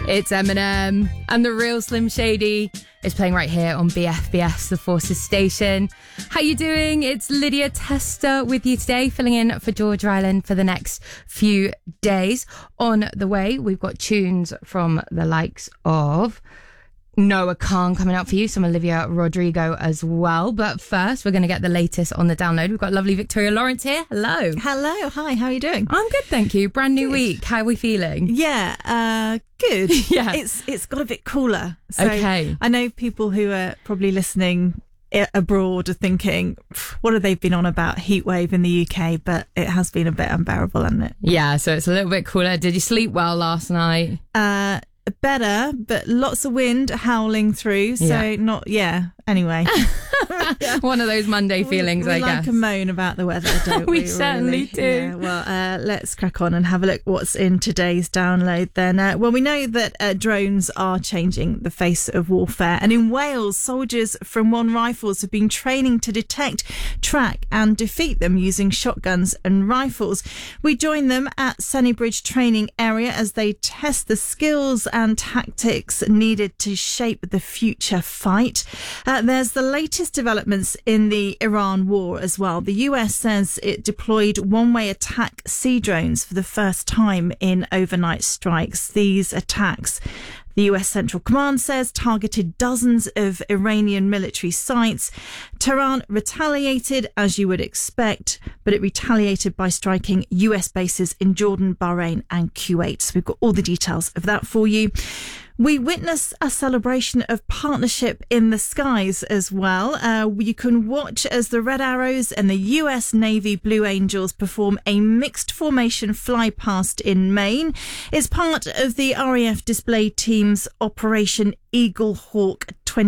It's Eminem, and the real Slim Shady is playing right here on BFBS, the Forces station. How you doing? It's Lydia Tester with you today, filling in for George Ryland for the next few days. On the way, we've got tunes from the likes of Noah Khan coming up for you, some Olivia Rodrigo as well. But first, we're going to get the latest on the download. We've got lovely Victoria Lawrence here. Hello. Hello. Hi. How are you doing? I'm good, thank you. Brand new week. How are we feeling? Yeah, good. Yeah. It's got a bit cooler. So Okay. I know people who are probably listening abroad are thinking, what have they been on about heat wave in the UK? But it has been a bit unbearable, hasn't it? Yeah, so it's a little bit cooler. Did you sleep well last night? Better, but lots of wind howling through. So anyway. One of those Monday feelings, we I like guess. a moan about the weather, don't we? We certainly do. Yeah, well, let's crack on and have a look what's in today's download then. Well, we know that drones are changing the face of warfare. And in Wales, soldiers from One Rifles have been training to detect, track and defeat them using shotguns and rifles. We join them at Sennybridge training area as they test the skills and tactics needed to shape the future fight. There's the latest developments in the Iran war as well. The US says it deployed one-way attack sea drones for the first time in overnight strikes. These attacks, the US Central Command says, targeted dozens of Iranian military sites. Tehran retaliated, as you would expect, but it retaliated by striking US bases in Jordan, Bahrain and Kuwait. So we've got all the details of that for you. We witness a celebration of partnership in the skies as well. You can watch as the Red Arrows and the US Navy Blue Angels perform a mixed formation fly past in Maine. It's part of the RAF display team's Operation Eagle Hawk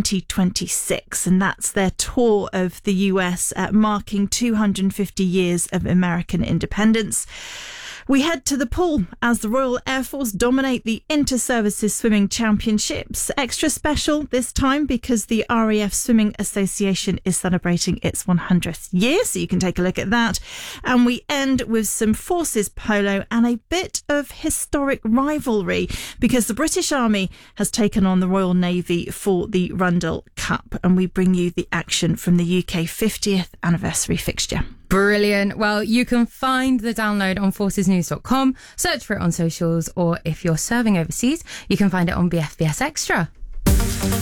2026, and that's their tour of the US marking 250 years of American independence. We head to the pool as the Royal Air Force dominate the Inter-Services Swimming Championships. Extra special this time because the RAF Swimming Association is celebrating its 100th year, so you can take a look at that. And we end with some Forces polo and a bit of historic rivalry because the British Army has taken on the Royal Navy for the Rundle Cup, and we bring you the action from the UK 50th anniversary fixture. Brilliant. Well, you can find the download on forcesnews.com, search for it on socials, or if you're serving overseas, you can find it on BFBS Extra.